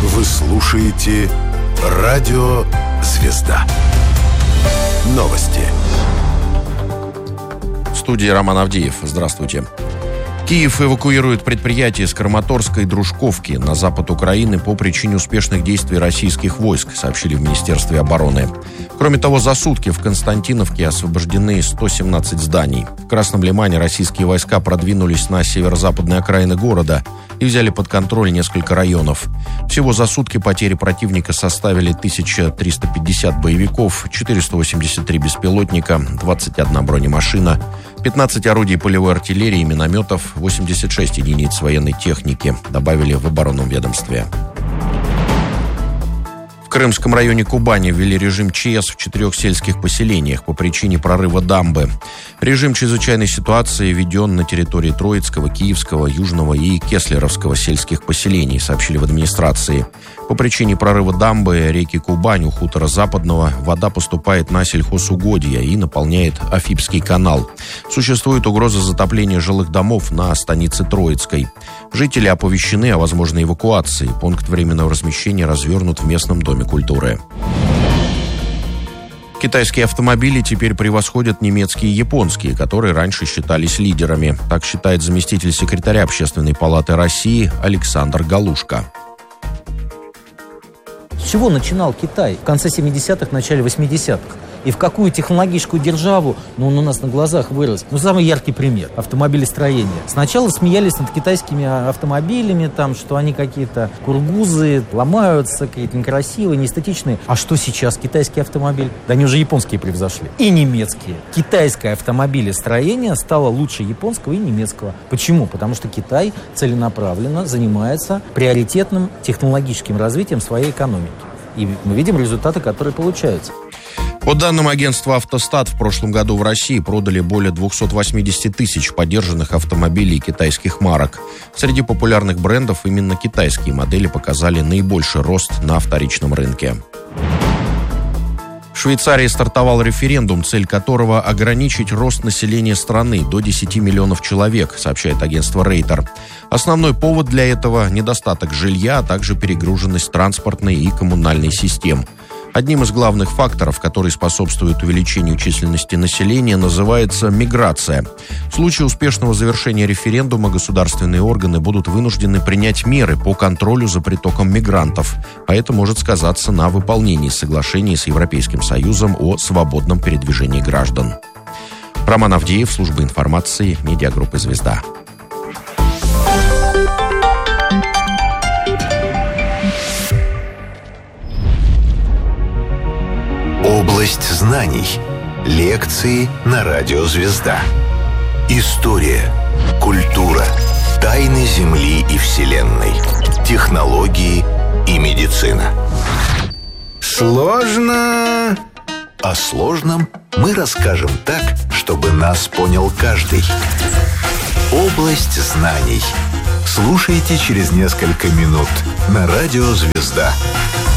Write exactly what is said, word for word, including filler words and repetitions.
Вы слушаете Радио Звезда. Новости. В студии Роман Авдеев. Здравствуйте. Киев эвакуирует предприятие с Краматорска и Дружковки на запад Украины по причине успешных действий российских войск, сообщили в Министерстве обороны. Кроме того, за сутки в Константиновке освобождены сто семнадцать зданий. В Красном Лимане российские войска продвинулись на северо-западные окраины города и взяли под контроль несколько районов. Всего за сутки потери противника составили тысяча триста пятьдесят боевиков, четыреста восемьдесят три беспилотника, двадцать одна бронемашина, пятнадцать орудий полевой артиллерии и минометов, восемьдесят шесть единиц военной техники, добавили в оборонном ведомстве. В Крымском районе Кубани ввели режим ЧС в четырех сельских поселениях по причине прорыва дамбы. Режим чрезвычайной ситуации введен на территории Троицкого, Киевского, Южного и Кеслеровского сельских поселений, сообщили в администрации. По причине прорыва дамбы реки Кубань у хутора Западного вода поступает на сельхозугодья и наполняет Афипский канал. Существует угроза затопления жилых домов на станице Троицкой. Жители оповещены о возможной эвакуации. Пункт временного размещения развернут в местном доме культуры. Китайские автомобили теперь превосходят немецкие и японские, которые раньше считались лидерами. Так считает заместитель секретаря Общественной палаты России Александр Галушко. С чего начинал Китай в конце семидесятых, начале восьмидесятых? И в какую технологическую державу, ну, он у нас на глазах вырос. Ну, самый яркий пример – автомобилестроение. Сначала смеялись над китайскими автомобилями, там, что они какие-то кургузы, ломаются, какие-то некрасивые, неэстетичные. А что сейчас китайский автомобиль? Да они уже японские превзошли. И немецкие. Китайское автомобилестроение стало лучше японского и немецкого. Почему? Потому что Китай целенаправленно занимается приоритетным технологическим развитием своей экономики. И мы видим результаты, которые получаются. По данным агентства «Автостат», в прошлом году в России продали более двести восемьдесят тысяч подержанных автомобилей китайских марок. Среди популярных брендов именно китайские модели показали наибольший рост на вторичном рынке. В Швейцарии стартовал референдум, цель которого – ограничить рост населения страны до десяти миллионов человек, сообщает агентство Рейтер. Основной повод для этого – недостаток жилья, а также перегруженность транспортной и коммунальной систем. Одним из главных факторов, который способствует увеличению численности населения, называется миграция. В случае успешного завершения референдума государственные органы будут вынуждены принять меры по контролю за притоком мигрантов, а это может сказаться на выполнении соглашений с Европейским Союзом о свободном передвижении граждан. Роман Авдеев, служба информации, медиагруппы «Звезда». Область знаний. Лекции на Радио Звезда. История, культура, тайны Земли и Вселенной, технологии и медицина. Сложно. О сложном мы расскажем так, чтобы нас понял каждый. Область знаний. Слушайте через несколько минут на Радио Звезда.